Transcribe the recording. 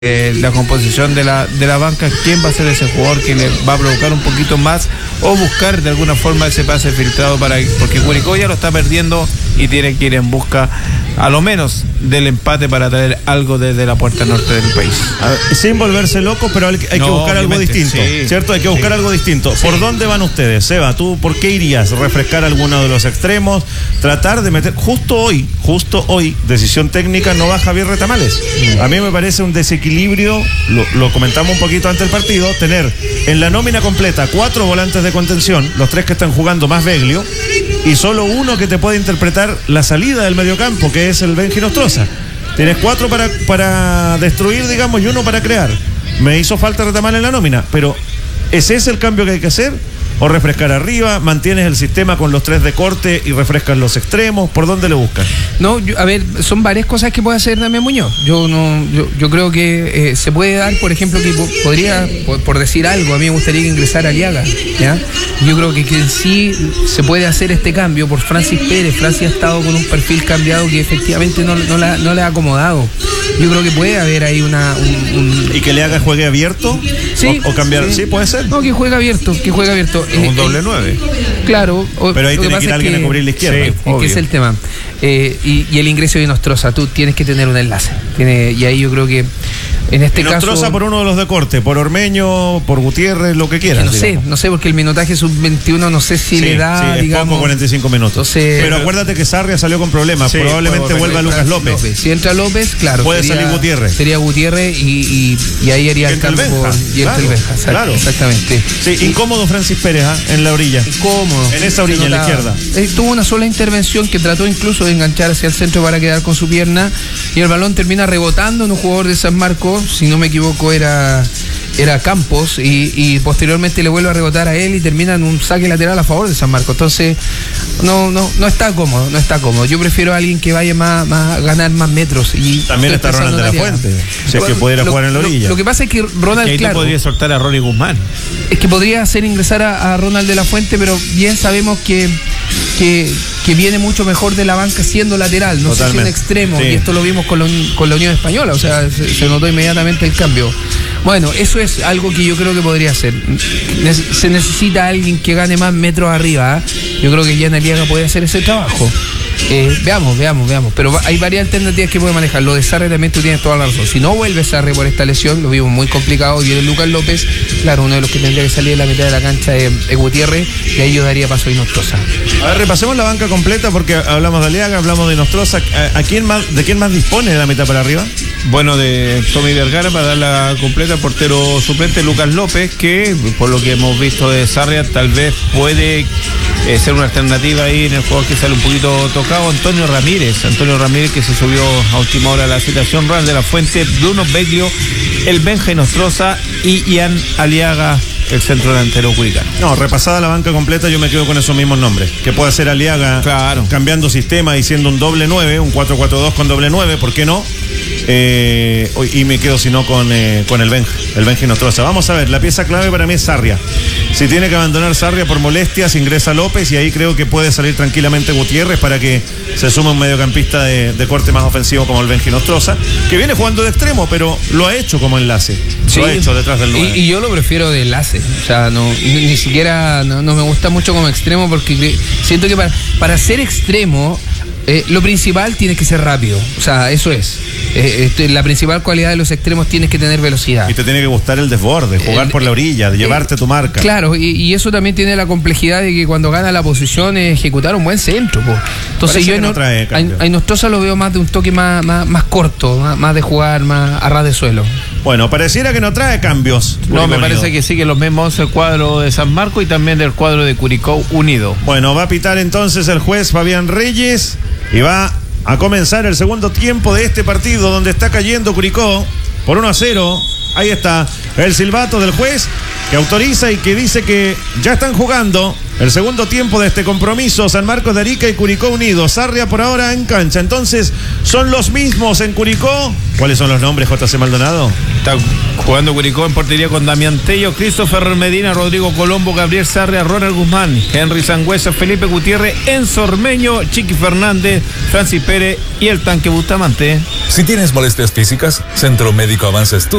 la composición de la banca, quién va a ser ese jugador que le va a provocar un poquito más o buscar de alguna forma ese pase filtrado porque Curicó ya lo está perdiendo y tiene que ir en busca a lo menos del empate para traer algo desde la puerta norte del país. Sin volverse loco, pero hay que buscar algo distinto, sí, ¿cierto? Hay que buscar algo distinto. ¿Por dónde van ustedes? Seba, ¿tú por qué irías? ¿Refrescar alguno de los extremos? Tratar de meter, justo hoy, decisión técnica, no va Javier Retamales. A mí me parece un desequilibrio, lo comentamos un poquito antes del partido, tener en la nómina completa 4 volantes de contención, los 3 que están jugando más Beglio, y solo uno que te puede interpretar la salida del mediocampo, que es el Benji Nostroza. Tienes 4 para destruir, digamos, y 1 para crear. Me hizo falta Retamal en la nómina, pero ¿ese es el cambio que hay que hacer? ¿O refrescar arriba? ¿Mantienes el sistema con los 3 de corte y refrescas los extremos? ¿Por dónde le buscas? No, a ver, son varias cosas que puede hacer Damián Muñoz. Yo creo que se puede dar, por ejemplo, que podría, por decir algo, a mí me gustaría que ingresara Aliaga, ¿ya? Yo creo que sí se puede hacer este cambio por Francis Pérez. Francis ha estado con un perfil cambiado que efectivamente no le ha acomodado. Yo creo que puede haber ahí ¿Y que Aliaga juegue abierto? Sí. ¿O cambiar? Sí, puede ser. No, que juegue abierto. Un doble 9. Claro. Pero ahí tiene que ir alguien a cubrir la izquierda. Sí, que es el tema. Y el ingreso de Nostroza, tú tienes que tener un enlace. Y ahí yo creo que en este caso... Nostroza por uno de los de corte, por Ormeño, por Gutiérrez, lo que quieras. No sé, porque el minutaje sub-21 no sé si le da, es digamos... poco, 45 minutos. Entonces, pero acuérdate que Sarria salió con problemas. Probablemente vuelva Lucas López. Si entra López, claro. Puede salir Gutiérrez. Sería Gutiérrez y ahí haría el cambio y entra el Benja. Claro. Exactamente. Sí, incómodo Francis Pérez en la orilla. Incómodo. En esa orilla, en la izquierda. Tuvo una sola intervención que trató incluso de enganchar hacia el centro para quedar con su pierna y el balón termina rebotando en un jugador de San Marcos, si no me equivoco era Campos, y posteriormente le vuelve a rebotar a él y termina en un saque lateral a favor de San Marcos. Entonces no está cómodo. Yo prefiero a alguien que vaya a ganar más metros. Y también está Ronald de la Fuente, si es que pudiera jugar en la orilla. Lo que pasa es que Ronald, ahí claro, podría soltar a Ronnie Guzmán. Es que podría hacer ingresar a Ronald de la Fuente, pero bien sabemos que viene mucho mejor de la banca siendo lateral, no sé si un extremo, sí. Y esto lo vimos con la Unión Española, o sea, se notó inmediatamente el cambio. Bueno, eso es algo que yo creo que podría ser. Se necesita alguien que gane más metros arriba, ¿eh? Yo creo que Jan Aliaga puede hacer ese trabajo. Veamos. Pero hay varias alternativas que puede manejar. Lo de Sarri también tú tienes toda la razón. Si no vuelve Sarri por esta lesión, lo vimos muy complicado. Viene Lucas López, claro, uno de los que tendría que salir en la mitad de la cancha es Gutiérrez, y ahí yo daría paso a Nostroza. A ver, repasemos la banca completa porque hablamos de Aliaga, hablamos de Nostroza. ¿De quién más dispone de la mitad para arriba? Bueno, de Tommy Vergara para dar la completa, portero suplente Lucas López, que por lo que hemos visto de Sarria tal vez puede ser una alternativa ahí en el jugador que sale un poquito tocado. Antonio Ramírez que se subió a última hora a la citación, Ronald de la Fuente, Bruno Beglio, el Benja Nostroza y Ian Aliaga, el centro delantero curicano. No, repasada la banca completa, yo me quedo con esos mismos nombres. Que puede hacer Aliaga, claro, cambiando sistema y siendo un doble 9, un 4-4-2 con doble 9, ¿por qué no? Y me quedo si no con el Benja Nostroza. Vamos a ver, la pieza clave para mí es Sarria. Si tiene que abandonar Sarria por molestias, ingresa López y ahí creo que puede salir tranquilamente Gutiérrez para que se sume un mediocampista de corte más ofensivo como el Benji Nostroza, que viene jugando de extremo, pero lo ha hecho como enlace. Sí, lo ha hecho detrás del 9. Y yo lo prefiero de enlace. O sea, ni siquiera no me gusta mucho como extremo porque siento que para ser extremo lo principal tiene que ser rápido. O sea, eso es. La principal cualidad de los extremos tienes que tener velocidad. Y te tiene que gustar el desborde, jugar por la orilla, llevarte tu marca. Claro, y eso también tiene la complejidad de que cuando gana la posición ejecutar un buen centro. Entonces yo a Nostroza lo veo más de un toque más corto, más de jugar más a ras de suelo. Bueno, pareciera que no trae cambios. No, me parece que sigue los mismos el cuadro de San Marcos y también del cuadro de Curicó Unido. Bueno, va a pitar entonces el juez Fabián Reyes y va a comenzar el segundo tiempo de este partido donde está cayendo Curicó por 1-0. Ahí está el silbato del juez que autoriza y que dice que ya están jugando El segundo tiempo de este compromiso, San Marcos de Arica y Curicó unidos. Sarria por ahora en cancha. Entonces, son los mismos en Curicó. ¿Cuáles son los nombres, JC Maldonado? Está jugando Curicó en portería con Damián Tello, Christopher Medina, Rodrigo Colombo, Gabriel Sarria, Ronald Guzmán, Henry Sangüesa, Felipe Gutiérrez, Enzo Ormeño, Chiqui Fernández, Francis Pérez y el Tanque Bustamante. Si tienes molestias físicas, Centro Médico Avances